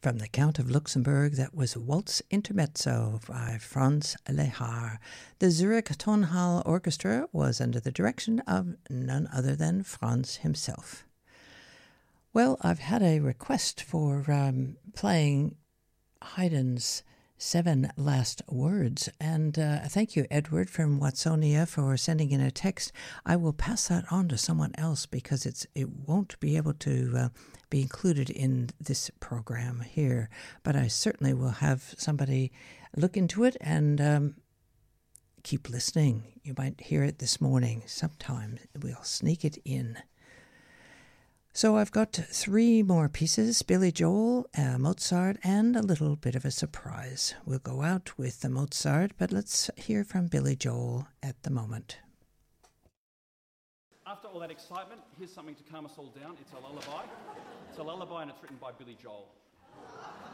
From the Count of Luxembourg, that was Waltz Intermezzo by Franz Lehár. The Zurich Tonhalle Orchestra was under the direction of none other than Franz himself. Well, I've had a request for playing Haydn's Seven Last Words, and thank you, Edward from Watsonia, for sending in a text. I will pass that on to someone else because it won't be able to be included in this program here, but I certainly will have somebody look into it and keep listening. You might hear it this morning. Sometime we'll sneak it in. So I've got three more pieces, Billy Joel, Mozart, and a little bit of a surprise. We'll go out with the Mozart, but let's hear from Billy Joel at the moment. After all that excitement, here's something to calm us all down. It's a lullaby. It's a lullaby and it's written by Billy Joel.